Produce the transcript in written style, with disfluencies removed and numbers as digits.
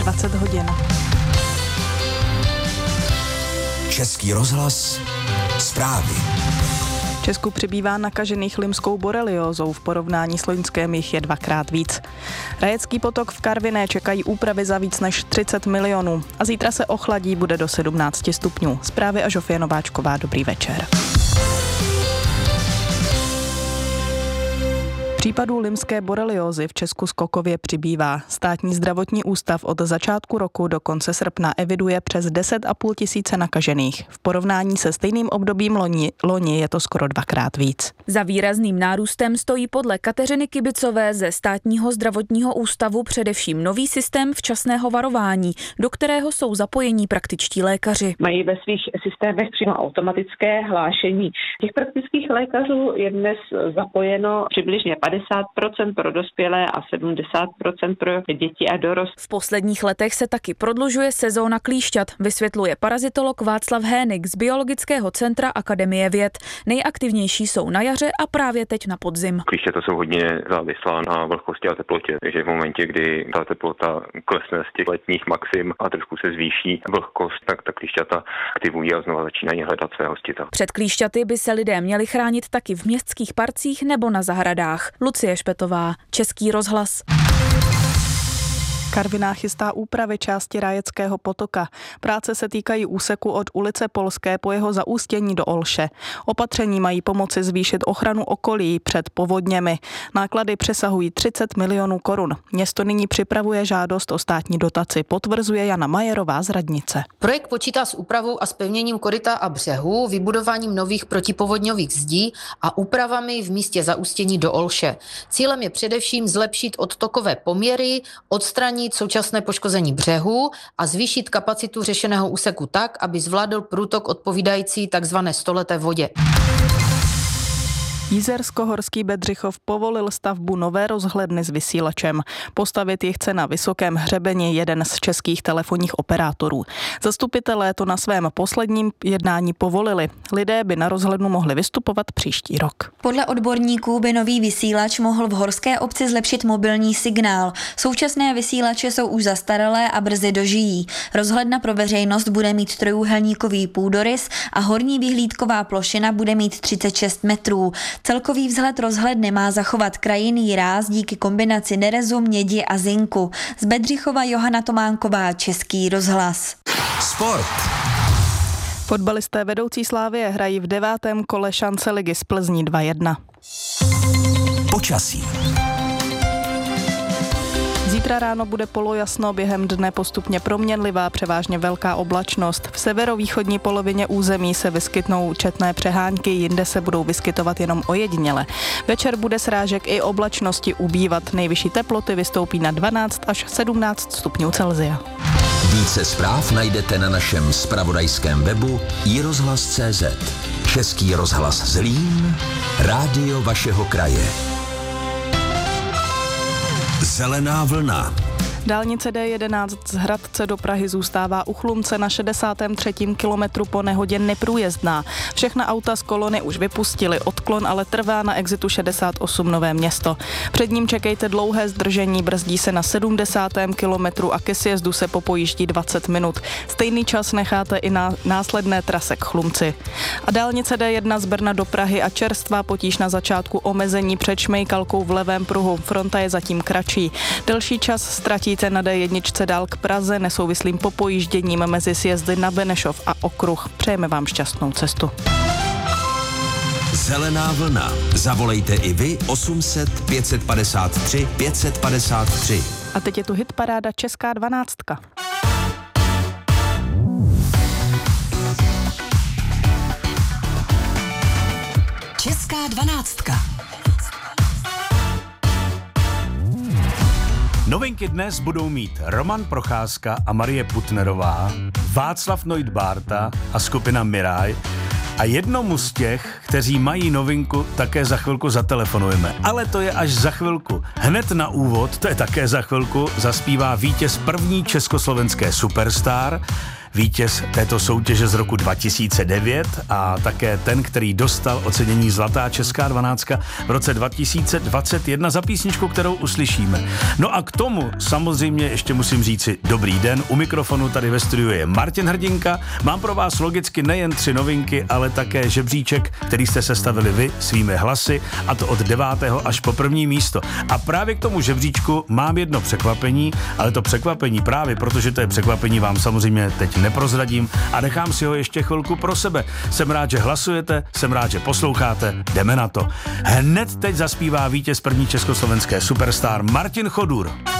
20 hodin. Český rozhlas, zprávy. V Česku přibývá nakažených limskou boreliózou, v porovnání s loňském jich je 2krát víc. Rajecký potok v Karviné čekají úpravy za víc než 30 milionů a zítra se ochladí, bude do 17 stupňů. Zprávy a Žofie Nováčková, dobrý večer. Případů limské boreliózy v Česku skokově přibývá. Státní zdravotní ústav od začátku roku do konce srpna eviduje přes 10,5 tisíce nakažených. V porovnání se stejným obdobím loni je to skoro 2krát víc. Za výrazným nárůstem stojí podle Kateřiny Kibicové ze Státního zdravotního ústavu především nový systém včasného varování, do kterého jsou zapojení praktičtí lékaři. Mají ve svých systémech přímo automatické hlášení. Těch praktických lékařů je dnes zapojeno přibližně 50% pro dospělé a 70% pro děti a dorost. V posledních letech se taky prodlužuje sezóna klíšťat, vysvětluje parazitolog Václav Hénik z Biologického centra Akademie věd. Nejaktivnější jsou na jaře a právě teď na podzim. Klíšťata jsou hodně závislá na vlhkosti a teplotě, takže v momentě, kdy ta teplota klesne z těch letních maxim a trošku se zvýší vlhkost, tak ta klíšťata aktivují a znova začínají hledat své hostita. Před klíšťaty by se lidé měli chránit taky v městských parcích nebo na zahradách. Lucie Špetová, Český rozhlas. Karviná chystá úpravy části Rajeckého potoka. Práce se týkají úseku od ulice Polské po jeho zaústění do Olše. Opatření mají pomoci zvýšit ochranu okolí před povodněmi. Náklady přesahují 30 milionů korun. Město nyní připravuje žádost o státní dotaci, potvrzuje Jana Majerová z radnice. Projekt počítá s úpravou a zpevněním koryta a břehů, vybudováním nových protipovodňových zdí a úpravami v místě zaústění do Olše. Cílem je především zlepšit odtokové poměry, odstranit současné poškození břehů a zvýšit kapacitu řešeného úseku tak, aby zvládl průtok odpovídající takzvané stoleté vodě. Jizersko-Horský Bedřichov povolil stavbu nové rozhledny s vysílačem. Postavit ji chce na Vysokém hřebeni jeden z českých telefonních operátorů. Zastupitelé to na svém posledním jednání povolili. Lidé by na rozhlednu mohli vystupovat příští rok. Podle odborníků by nový vysílač mohl v horské obci zlepšit mobilní signál. Současné vysílače jsou už zastaralé a brzy dožijí. Rozhledna pro veřejnost bude mít trojúhelníkový půdorys a horní vyhlídková plošina bude mít 36 metrů. Celkový vzhled rozhledny má zachovat krajinný ráz díky kombinaci nerezu, mědi a zinku. Z Bedřichova Johana Tománková, Český rozhlas. Sport. Fotbalisté vedoucí Slavie hrají v 9. kole šance ligy z Plzní 2-1. Počasí. Zítra ráno bude polojasno, během dne postupně proměnlivá, převážně velká oblačnost. V severovýchodní polovině území se vyskytnou četné přehánky, jinde se budou vyskytovat jenom ojediněle. Večer bude srážek i oblačnosti ubývat. Nejvyšší teploty vystoupí na 12 až 17 stupňů Celsia. Více zpráv najdete na našem zpravodajském webu iRozhlas.cz. Český rozhlas Zlín, rádio vašeho kraje. Zelená vlna. Dálnice D11 z Hradce do Prahy zůstává u Chlumce na 63. kilometru po nehodě neprůjezdná. Všechna auta z kolony už vypustili, odklon ale trvá na exitu 68 Nové Město. Před ním čekejte dlouhé zdržení, brzdí se na 70. kilometru a ke sjezdu se popojíždí 20 minut. Stejný čas necháte i na následné trase k Chlumci. A dálnice D1 z Brna do Prahy a čerstvá potíž na začátku omezení před Šmejkalkou v levém pruhu. Fronta je zatím kratší. Delší čas ztratíte na D1 dál k Praze nesouvislým popojížděním mezi sjezdy na Benešov a Okruh. Přejeme vám šťastnou cestu. Zelená vlna. Zavolejte i vy 800 553 553. A teď je tu hitparáda Česká 12. Česká 12. Novinky dnes budou mít Roman Procházka a Marie Putnerová, Václav Neudbárta a skupina Miraj. A jednomu z těch, kteří mají novinku, také za chvilku zatelefonujeme. Ale to je až za chvilku. Hned na úvod, to je také za chvilku, zaspívá vítěz první československé Superstar. vítěz této soutěže z roku 2009 a také ten, který dostal ocenění Zlatá česká 12 v roce 2021 za písničku, kterou uslyšíme. No a k tomu samozřejmě ještě musím říci dobrý den. U mikrofonu tady ve studiu je Martin Hrdinka. Mám pro vás logicky nejen 3 novinky, ale také žebříček, který jste sestavili vy svými hlasy, a to od 9. až po 1. místo. A právě k tomu žebříčku mám jedno překvapení, ale to překvapení právě, protože to je překvapení, vám samozřejmě teď neprozradím a nechám si ho ještě chvilku pro sebe. Jsem rád, že hlasujete, jsem rád, že posloucháte, jdeme na to. Hned teď zaspívá vítěz první československé Superstar Martin Chodur.